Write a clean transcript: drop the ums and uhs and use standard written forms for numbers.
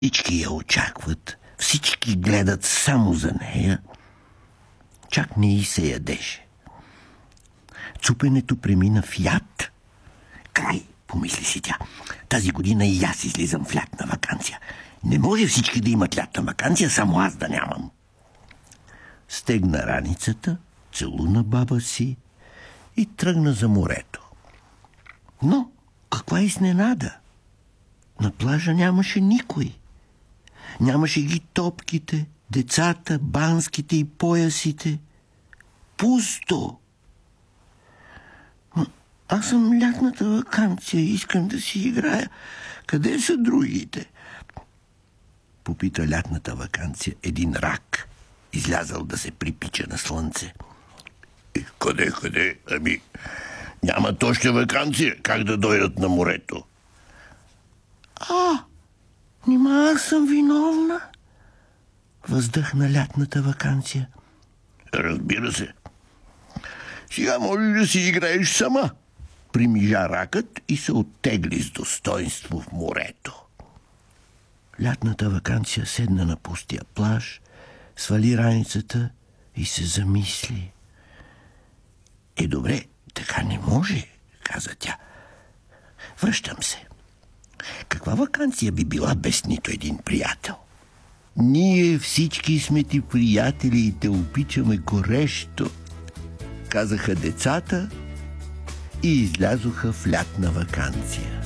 Всички я очакват, всички гледат само за нея. Чак не й се ядеше. Цупенето премина в яд. Край, помисли си тя. Тази година и аз излизам в лятна ваканция. Не може всички да имат лятна ваканция, само аз да нямам. Стегна раницата, целуна баба си и тръгна за морето. Но каква изненада! На плажа нямаше никой. Нямаше ги топките, децата, банските и поясите. Пусто! Аз съм лятната ваканция и искам да си играя. Къде са другите? Попита лятната ваканция един рак, излязъл да се припича на слънце. Къде? Ами, нямат още ваканция. Как да дойдат на морето? Нима аз съм виновна? Въздъхна лятната ваканция. Разбира се. Сега можеш да си играеш сама. Примижа ракът и се оттегли с достоинство в морето. Лятната ваканция седна на пустия плаж, свали раницата и се замисли. Добре, така не може, каза тя. Връщам се. Каква ваканция би била без нито един приятел? Ние всички сме ти приятели и те обичаме горещо, казаха децата и излязоха в лятна ваканция.